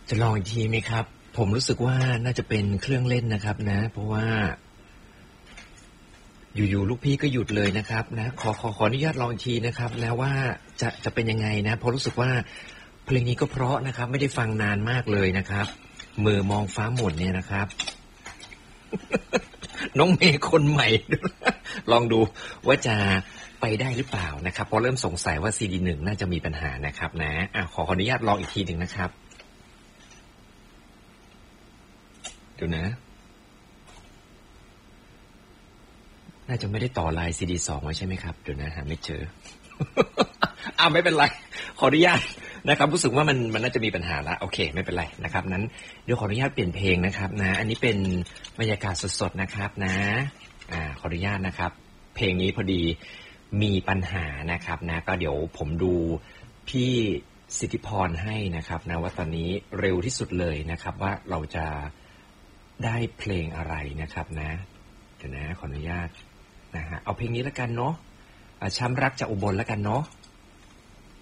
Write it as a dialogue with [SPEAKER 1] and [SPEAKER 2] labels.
[SPEAKER 1] จะลองอีกทีไหมครับผมรู้สึกว่าน่าจะเป็นเครื่องเล่นนะครับนะเพราะว่าอยู่ๆลูกพี่ก็หยุดเลยนะครับนะขออนุญาตลองอีกทีนะครับนะว่าจะเป็นยังไงนะเพราะรู้สึกว่าเพลงนี้ก็เพราะนะครับไม่ได้ฟังนานมากเลยนะครับมือมองฟ้าหมุนเนี่ยนะครับ น้องเมย์คนใหม่ ลองดูว่าจะไปได้หรือเปล่านะครับเพราะเริ่มสงสัยว่า CD 1น่าจะมีปัญหานะครับนะขออนุญาตลองอีกทีหนึ่งนะครับเดี๋ยวนะน่าจะไม่ได้ต่อลาย CD 2ไว้ใช่ไหมครับเดี๋ยวนะหาไม่เจอ ไม่เป็นไรขออนุญาตนะครับรู้สึกว่ามันน่าจะมีปัญหาละโอเคไม่เป็นไรนะครับนั้นเดี๋ยวขออนุญาตเปลี่ยนเพลงนะครับนะอันนี้เป็นบรรยากาศสดๆนะครับนะขออนุญาตนะครับเพลงนี้พอดีมีปัญหานะครับนะก็เดี๋ยวผมดูพี่สิทธิพรให้นะครับนะว่าตอนนี้เร็วที่สุดเลยนะครับว่าเราจะได้เพลงอะไรนะครับนะเดี๋ยวนะขออนุญาตนะฮะเอาเพลงนี้แล้วกันเนาะช้ำรักจากอุบลแล้วกันเนาะ